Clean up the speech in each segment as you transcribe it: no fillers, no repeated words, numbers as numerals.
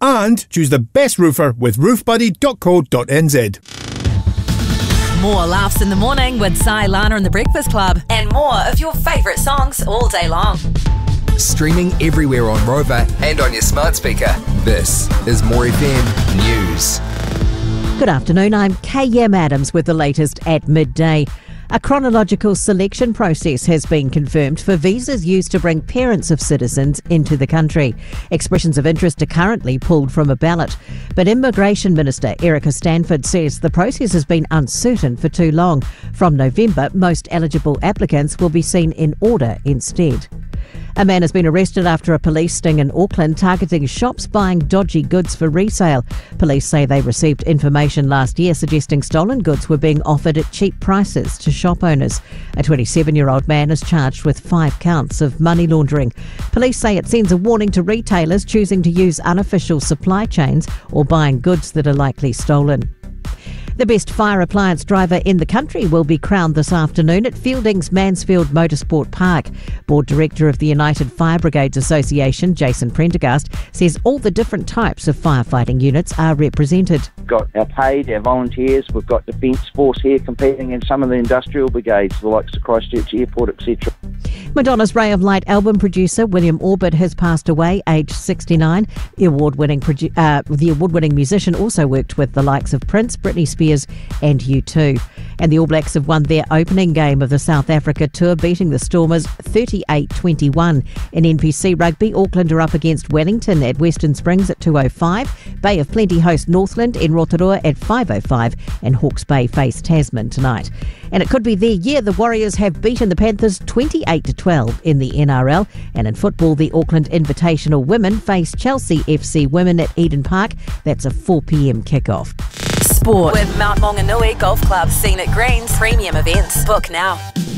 And choose the best roofer with roofbuddy.co.nz. More laughs in the morning with Si, Lana and the Breakfast Club. And more of your favourite songs all day long. Streaming everywhere on Rover and on your smart speaker. This is More FM News. Good afternoon, I'm K.M. Adams with the latest at midday. A chronological selection process has been confirmed for visas used to bring parents of citizens into the country. Expressions of interest are currently pulled from a ballot. But Immigration Minister Erica Stanford says the process has been uncertain for too long. From November, most eligible applicants will be seen in order instead. A man has been arrested after a police sting in Auckland targeting shops buying dodgy goods for resale. Police say they received information last year suggesting stolen goods were being offered at cheap prices to shop owners. A 27-year-old man is charged with 5 counts of money laundering. Police say it sends a warning to retailers choosing to use unofficial supply chains or buying goods that are likely stolen. The best fire appliance driver in the country will be crowned this afternoon at Fielding's Mansfield Motorsport Park. Board Director of the United Fire Brigades Association, Jason Prendergast, says all the different types of firefighting units are represented. We've got our paid, our volunteers, we've got Defence Force here competing in some of the industrial brigades, the likes of Christchurch Airport, etc. Madonna's Ray of Light album producer William Orbit has passed away, aged 69. The award-winning musician also worked with the likes of Prince, Britney Spears and U2. And the All Blacks have won their opening game of the South Africa tour, beating the Stormers 38-21. In NPC Rugby, Auckland are up against Wellington at Western Springs at 2:05. Bay of Plenty host Northland in Rotorua at 5:05. And Hawke's Bay face Tasman tonight. And it could be their year. The Warriors have beaten the Panthers 28-12 in the NRL. And in football, the Auckland Invitational women face Chelsea FC women at Eden Park. That's a 4 p.m. kickoff. Sport with Mount Maunganui Golf Club, seen at Greens Premium Events. Book now.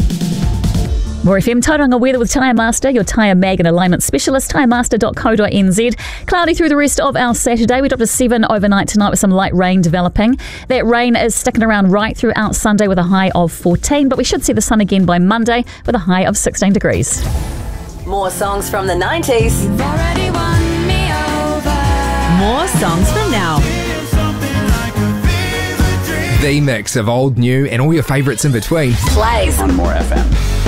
More FM Tauranga weather with Tyre Master, your tyre mag and alignment specialist, tyremaster.co.nz. Cloudy through the rest of our Saturday. We dropped to 7 overnight tonight with some light rain developing. That rain is sticking around right throughout Sunday with a high of 14, but we should see the sun again by Monday with a high of 16 degrees. More songs from the 90s. You've already won me over. More songs from now. The mix of old, new and all your favourites in between. Plays on More FM.